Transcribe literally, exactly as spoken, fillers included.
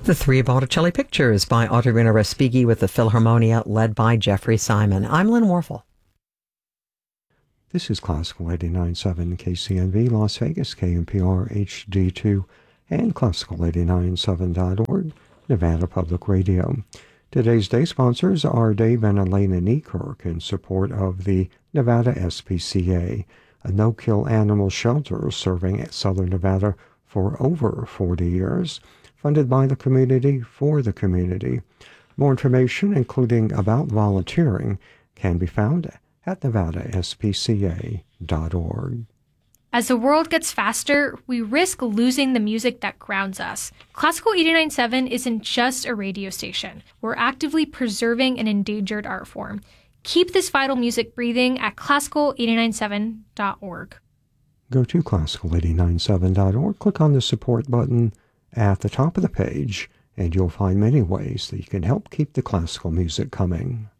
The Three Botticelli Pictures by Ottorino Respighi with the Philharmonia led by Jeffrey Simon. I'm Lynn Warfel. This is Classical eighty-nine point seven K C N V Las Vegas, K N P R H D two, and Classical eighty-nine point seven dot org, Nevada Public Radio. Today's day sponsors are Dave and Elena Niekirk in support of the Nevada S P C A, a no-kill animal shelter serving Southern Nevada for over forty years, funded by the community for the community. More information, including about volunteering, can be found at nevada s p c a dot org. As the world gets faster, we risk losing the music that grounds us. Classical eighty-nine point seven isn't just a radio station. We're actively preserving an endangered art form. Keep this vital music breathing at classical eighty-nine point seven dot org. Go to classical eighty-nine point seven dot org, click on the support button at the top of the page, and you'll find many ways that you can help keep the classical music coming.